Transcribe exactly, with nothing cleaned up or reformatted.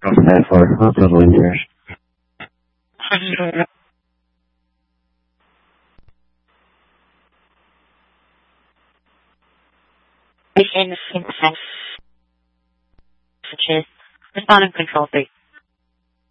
Five four. Hotel Winters. In the sense, such as responding control three.